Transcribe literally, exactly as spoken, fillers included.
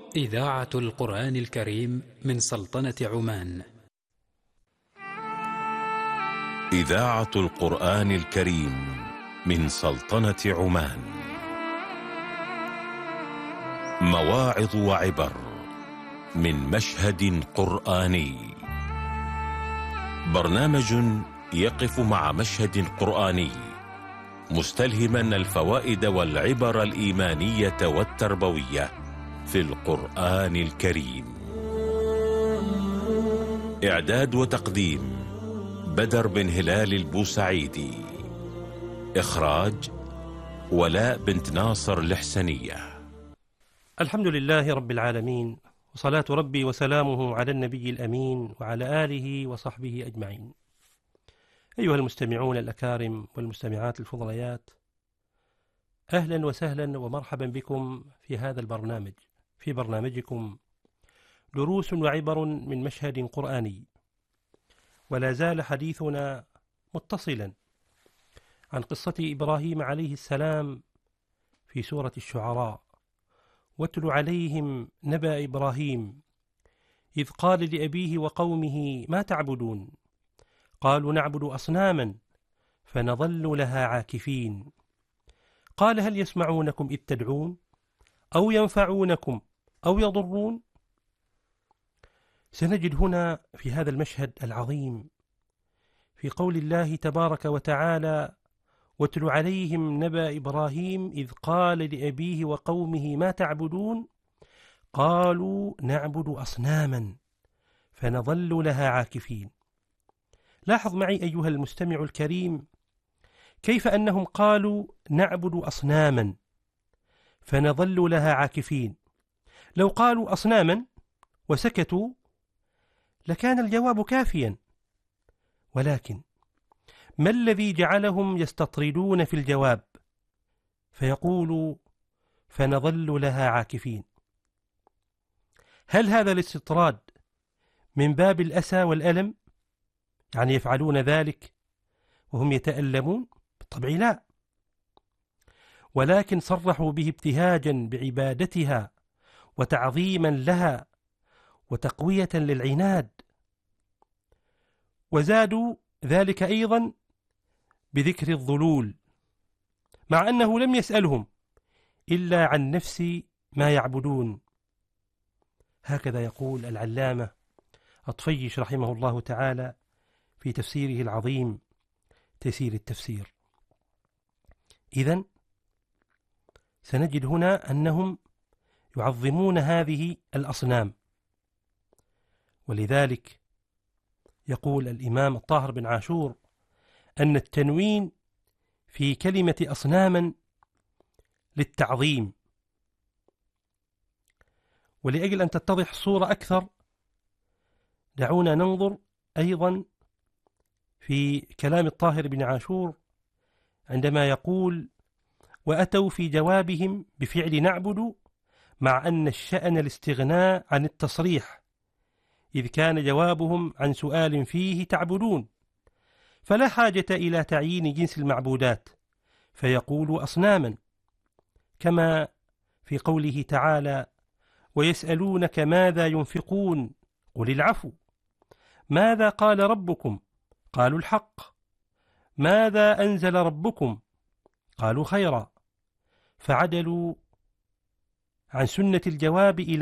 إذاعة القرآن الكريم من سلطنة عمان. إذاعة القرآن الكريم من سلطنة عمان. مواعظ وعبر من مشهد قرآني. برنامج يقف مع مشهد قرآني مستلهما الفوائد والعبر الإيمانية والتربوية في القرآن الكريم. إعداد وتقديم بدر بن هلال البوسعيدي. إخراج ولاء بنت ناصر الحسنية. الحمد لله رب العالمين، وصلاة ربي وسلامه على النبي الأمين وعلى آله وصحبه أجمعين. أيها المستمعون الأكارم والمستمعات الفضليات، أهلا وسهلا ومرحبا بكم في هذا البرنامج، في برنامجكم دروس وعبر من مشهد قرآني. ولا زال حديثنا متصلا عن قصة إبراهيم عليه السلام في سورة الشعراء. واتل عليهم نبأ إبراهيم إذ قال لأبيه وقومه ما تعبدون قالوا نعبد أصناما فنظل لها عاكفين قال هل يسمعونكم إذ تدعون أو ينفعونكم أو يضرون. سنجد هنا في هذا المشهد العظيم في قول الله تبارك وتعالى واتل عليهم نبأ إبراهيم إذ قال لأبيه وقومه ما تعبدون قالوا نعبد أصناما فنظل لها عاكفين. لاحظ معي أيها المستمع الكريم كيف أنهم قالوا نعبد أصناما فنظل لها عاكفين. لو قالوا أصناما وسكتوا لكان الجواب كافيا، ولكن ما الذي جعلهم يستطردون في الجواب فيقولوا فنظل لها عاكفين؟ هل هذا الاستطراد من باب الأسى والألم؟ يعني يفعلون ذلك وهم يتألمون؟ بالطبع لا، ولكن صرحوا به ابتهاجا بعبادتها وتعظيما لها وتقوية للعناد، وزادوا ذلك أيضا بذكر الظلول، مع أنه لم يسألهم إلا عن نفس ما يعبدون. هكذا يقول العلامة الطفيش رحمه الله تعالى في تفسيره العظيم تيسير التفسير. إذن سنجد هنا أنهم يعظمون هذه الأصنام، ولذلك يقول الإمام الطاهر بن عاشور أن التنوين في كلمة أصناما للتعظيم. ولأجل أن تتضح الصورة أكثر دعونا ننظر أيضا في كلام الطاهر بن عاشور عندما يقول وأتوا في جوابهم بفعل نعبد مع أن الشأن الاستغناء عن التصريح، إذ كان جوابهم عن سؤال فيه تعبدون، فلا حاجة إلى تعيين جنس المعبودات فيقول أصناما، كما في قوله تعالى ويسألونك ماذا ينفقون قل العفو، ماذا قال ربكم قالوا الحق، ماذا أنزل ربكم قالوا خيرا، فعدلوا عن سنة الجواب إلى